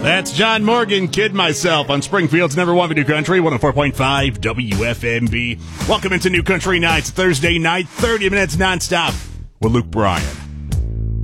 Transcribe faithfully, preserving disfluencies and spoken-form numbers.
That's John Morgan, Kid Myself, on Springfield's number one for New Country, one oh four point five W F M B. Welcome into New Country Nights, Thursday night, thirty minutes nonstop with Luke Bryan.